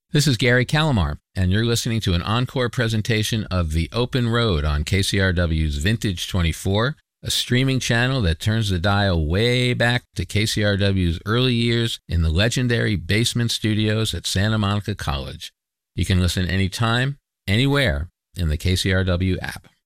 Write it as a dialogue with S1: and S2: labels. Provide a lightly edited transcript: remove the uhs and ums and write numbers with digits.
S1: This is Gary Calamar, and you're listening to an encore presentation of The Open Road on KCRW's Vintage 24, a streaming channel that turns the dial way back to KCRW's early years in the legendary basement studios at Santa Monica College. You can listen anytime, anywhere in the KCRW app.